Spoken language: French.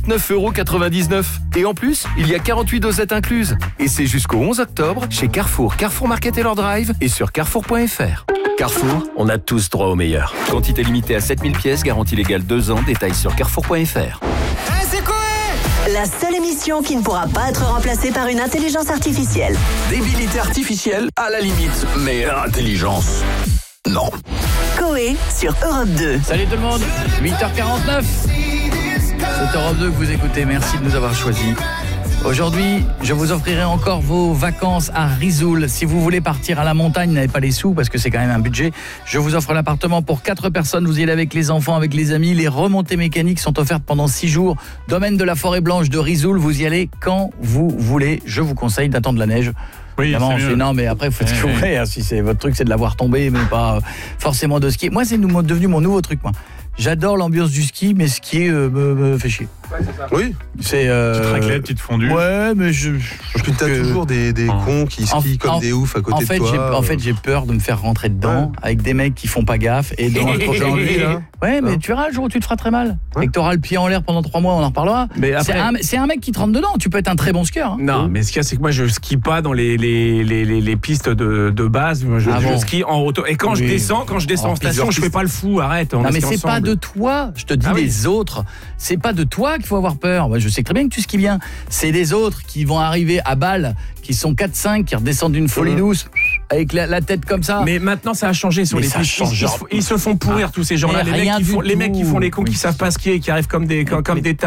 29,99 €. Et en plus, il y a 48 dosettes incluses. Et c'est jusqu'au 11 octobre chez Carrefour, Carrefour Market et leur drive et sur carrefour.fr. Carrefour, on a tous droit au meilleur. Quantité limitée à 7000 pièces, garantie légale 2 ans, détails sur carrefour.fr. La seule émission qui ne pourra pas être remplacée par une intelligence artificielle. Débilité artificielle, à la limite, mais intelligence, non. Coé sur Europe 2. Salut tout le monde, 8h49. C'est Europe 2 que vous écoutez, merci de nous avoir choisis. Aujourd'hui, je vous offrirai encore vos vacances à Risoul. Si vous voulez partir à la montagne, n'avez pas les sous parce que c'est quand même un budget. Je vous offre l'appartement pour 4 personnes. Vous y allez avec les enfants, avec les amis. Les remontées mécaniques sont offertes pendant 6 jours. Domaine de la Forêt Blanche de Risoul. Vous y allez quand vous voulez. Je vous conseille d'attendre la neige. Oui, non, mais après, faut se couvrir. Hein, si c'est votre truc, c'est de la voir tomber, mais pas forcément de skier. Moi, c'est devenu mon nouveau truc, moi. J'adore l'ambiance du ski, mais skier me fait chier. Ouais, c'est ça. Oui. C'est petite raclette, petite fondue. Ouais, mais puis t'as toujours des cons qui skient comme des oufs à côté de toi. En fait, j'ai peur de me faire rentrer dedans avec des mecs qui font pas gaffe et dans le prochain là. Ouais, mais tu verras le jour où tu te feras très mal. Et que t'auras le pied en l'air pendant 3 mois, on en reparlera. Mais après, c'est un mec qui te rentre dedans. Tu peux être un très bon skieur. Hein. Non, mais ce qu'il y a, c'est que moi, je skie pas dans les pistes de base. Je skie en auto. Et quand je descends en station, je fais pas le fou. Arrête. Non, mais c'est pas de toi. Je te dis les autres. C'est pas de toi qu'il faut avoir peur. Moi, je sais très bien que tu skis bien. C'est des autres qui vont arriver à Bâle, qui sont 4-5, qui redescendent d'une folie douce. Avec la tête comme ça. Mais maintenant ça a changé sur les pistes. Ils se font pourrir tous ces gens-là. Les mecs qui font les cons qui savent pas skier, qui arrivent comme des